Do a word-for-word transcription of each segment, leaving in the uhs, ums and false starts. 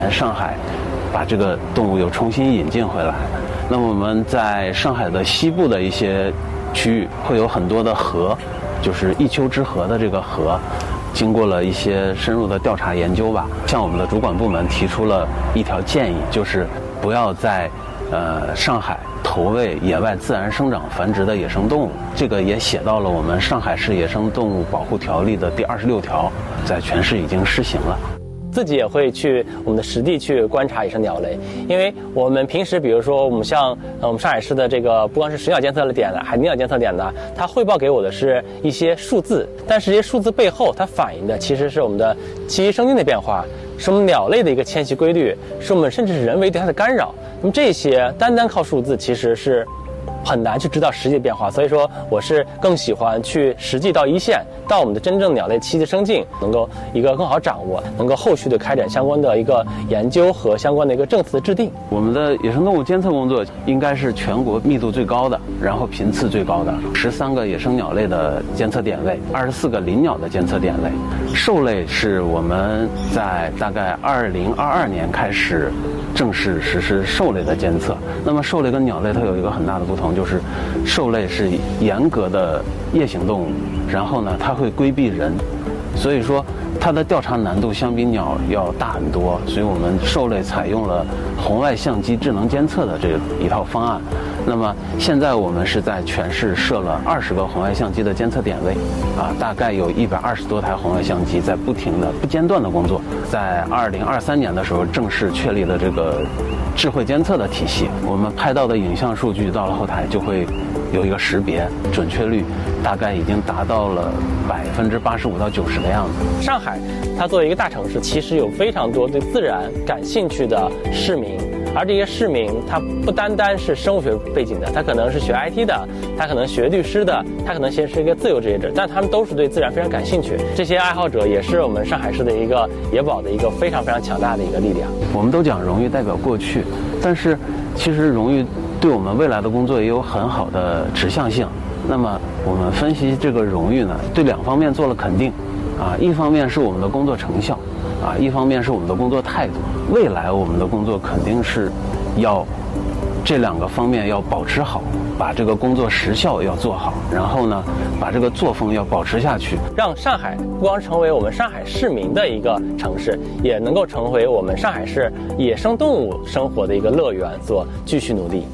上海把这个动物又重新引进回来。那么我们在上海的西部的一些区域会有很多的河，就是一丘之貉的这个河，经过了一些深入的调查研究吧，向我们的主管部门提出了一条建议，就是不要在呃上海投喂野外自然生长繁殖的野生动物。这个也写到了我们上海市野生动物保护条例的第二十六条，在全市已经施行了。 自己也会去我们的实地去观察野生鸟类，因为我们平时比如说我们像呃我们上海市的这个不光是水鸟监测的点的海鸟监测点的，它汇报给我的是一些数字，但是这些数字背后它反映的其实是我们的栖息生境的变化，是我们鸟类的一个迁徙规律，是我们甚至是人为对它的干扰。那么这些单单靠数字其实是很难去知道实际的变化，所以说我是更喜欢去实际到一线，到我们的真正鸟类栖息生境，能够一个更好掌握，能够后续的开展相关的一个研究和相关的一个政策的制定。 我们的野生动物监测工作应该是全国密度最高的，然后频次最高的，十三个野生鸟类的监测点位，二十四个林鸟的监测点位。兽类是我们在大概二零二二年开始正式实施兽类的监测。那么兽类跟鸟类它有一个很大的不同，就是兽类是严格的夜行动物，然后呢它会规避人，所以说它的调查难度相比鸟要大很多，所以我们兽类采用了红外相机智能监测的这一套方案。那么现在我们是在全市设了二十个红外相机的监测点位，啊，大概有一百二十多台红外相机在不停的、不间断的工作。在二零二三年的时候，正式确立了这个智慧监测的体系。我们拍到的影像数据到了后台就会有一个识别，准确率大概已经达到了百分之八十五到九十的样子。 上海，它作为一个大城市，其实有非常多对自然感兴趣的市民。而这些市民，他不单单是生物学背景的，他可能是学 I T 的，他可能学律师的，他可能先是一个自由职业者，但他们都是对自然非常感兴趣。这些爱好者也是我们上海市的一个野保的一个非常非常强大的一个力量。 我们都讲荣誉代表过去，但是其实荣誉对我们未来的工作也有很好的指向性。那么我们分析这个荣誉呢，对两方面做了肯定，啊，一方面是我们的工作成效，啊，一方面是我们的工作态度。未来我们的工作肯定是要这两个方面要保持好，把这个工作时效要做好，然后呢，把这个作风要保持下去， 让上海不光成为我们上海市民的一个城市，也能够成为我们上海市野生动物生活的一个乐园，所继续努力。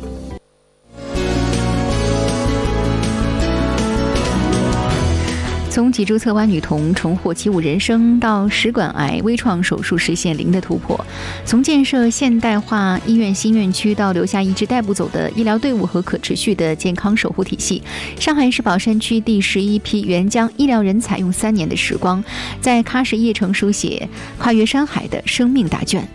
从脊柱侧弯女童重获起舞人生，到食管癌微创手术实现零的突破；从建设现代化医院新院区到留下一支带不走的医疗队伍和可持续的健康守护体系，上海市宝山区第十一批援疆医疗人才用三年的时光，在喀什叶城书写跨越山海的生命大卷。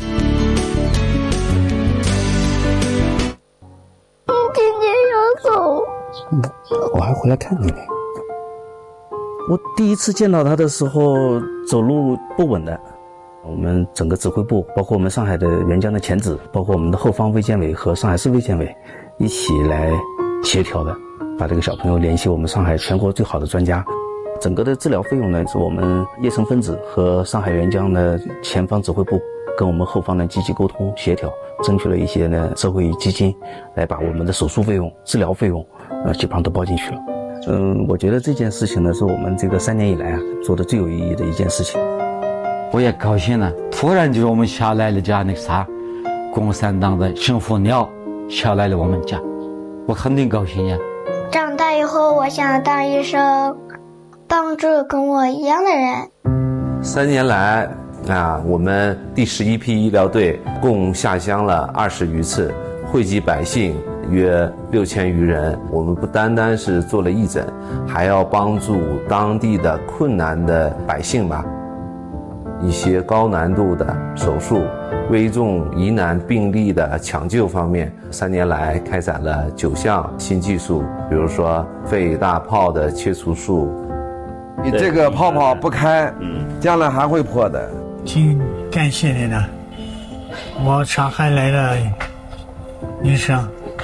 今天要走， 嗯，我还回来看你呢。我第一次见到他的时候，走路不稳的。我们整个指挥部，包括我们上海的援疆的前指，包括我们的后方卫健委和上海市卫健委一起来协调的，把这个小朋友联系我们上海全国最好的专家。整个的治疗费用呢，是我们叶城分指和上海援疆的前方指挥部跟我们后方的积极沟通协调，争取了一些呢社会基金，来把我们的手术费用、治疗费用，呃，基本上都包进去了。嗯，我觉得这件事情呢，是我们这个三年以来啊做的最有意义的一件事情。 我也高兴了，突然就我们下来了家那个啥，共产党的幸福鸟下来了我们家，我肯定高兴呀。 长大以后，我想当医生，帮助跟我一样的人。 三年来啊，我们第十一批医疗队共下乡了二十余次，惠及百姓约六千余人。我们不单单是做了义诊，还要帮助当地的困难的百姓吧，一些高难度的手术、危重疑难病例的抢救方面，三年来开展了九项新技术，比如说肺大泡的切除术。 你这个泡泡不开，将来还会破的。 挺感谢你的，我上海来的医生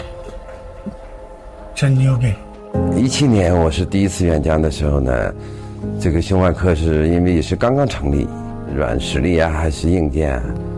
真牛逼。 一七年我是第一次援疆的时候呢，这个胸外科是因为也是刚刚成立，软实力啊还是硬件啊